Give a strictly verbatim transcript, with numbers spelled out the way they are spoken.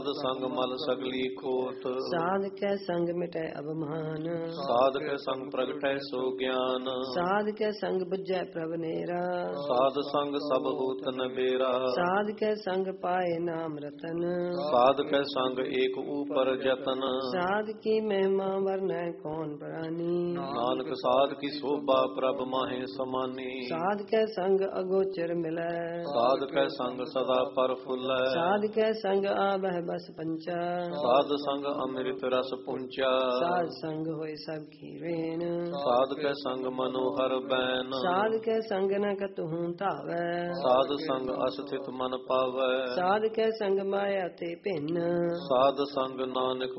ਸਾਧ ਸੰਗ ਮਲ ਸਗਲੀ ਖੋਟ। ਸਾਧ ਕੈ ਸੰਗ ਮਿਟੈ ਅਭਮਾਨ, ਸਾਧ ਕੈ ਸੰਗ ਪ੍ਰਗਟੈ ਸੋ ਗਿਆਨ। ਸਾਧ ਕੈ ਸੰਗ ਬੁਝੈ ਪ੍ਰਭ ਨੇਰਾ, ਸਾਧ ਸੰਗ ਸਭ ਹੋਤ ਨਬੇਰਾ। ਸਾਧ ਕੈ ਸੰਗ ਪਾਏ ਨਾਮ ਰਤਨ, ਸਾਧ ਕੈ ਸੰਗ ਏਕ ਊਪਰ ਜਤਨ। ਸਾਧ ਕੀ ਮਹਿਮਾ ਵਰਨੈ ਕੌਣ ਪ੍ਰਾਨੀ, ਨਾਨਕ ਸਾਧ ਕੀ ਸੋਭਾ ਪ੍ਰਭ ਮਾਹੇ ਸਮਾਨੀ। ਸਾਧ ਕੈ ਸੰਗ ਅਗੋਚਰ ਮਿਲੈ, ਸਾਧ ਕੈ ਸੰਗ ਸਦਾ ਪਰਫੁੱਲੈ। ਸਾਧ ਕੈ ਸੰਗ ਆਵਹਿ ਬਸ ਪੰਚਾ, ਸਾਧ ਸੰਗ ਅੰਮ੍ਰਿਤ ਰਸ ਪੁੰਚਾ। ਸਾਧ ਸੰਗ ਹੋਏ ਸਭ ਕੀ ਰੇਣ, ਸਾਧ ਕੈ ਸੰਗ ਮਨੋਹਰ ਬੈਨ। ਸਾਧ ਕੈ ਸੰਗ ਨ ਕਤਹੂ ਧਾਵੈ, ਸਾਧ ਸੰਗ ਅਸਥਿਤ ਮਨ ਪਾਵੈ। ਸਾਧ ਕੈ ਸੰਗ ਮਾਇਆ ਤੇ ਭਿੰਨ, ਸਾਧ ਸੰਗ ਨਾਨਕ